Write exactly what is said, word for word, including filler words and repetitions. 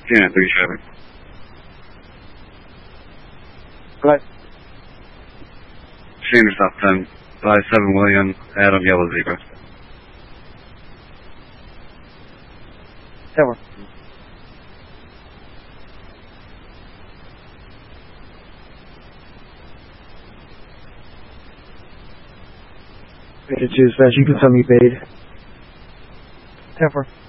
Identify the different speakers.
Speaker 1: Yeah, three seven.
Speaker 2: Right.
Speaker 1: Senior stop ten. five seven William, Adam Yellow Zebra.
Speaker 2: Tower. Paid to choose, you can tell me paid. Tower.